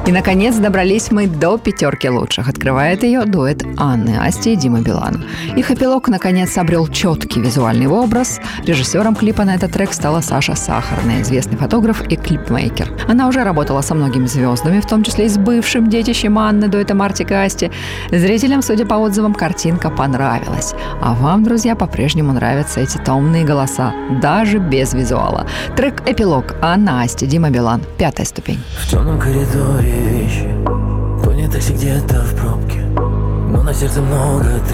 И, наконец, добрались мы до 5 лучших. Открывает ее дуэт Анны Асти и Димы Билана. Их эпилог, наконец, обрел четкий визуальный образ. Режиссером клипа на этот трек стала Саша Сахарная, известный фотограф и клипмейкер. Она уже работала со многими звездами, в том числе и с бывшим детищем Анны, дуэтом Артик и Асти. Зрителям, судя по отзывам, картинка понравилась. А вам, друзья, по-прежнему нравятся эти томные голоса, даже без визуала. Трек «Эпилог» Анна Асти, Дима Билан. 5-я ступень. В темном коридоре вещи, понятых где-то в пробке, но на сердце много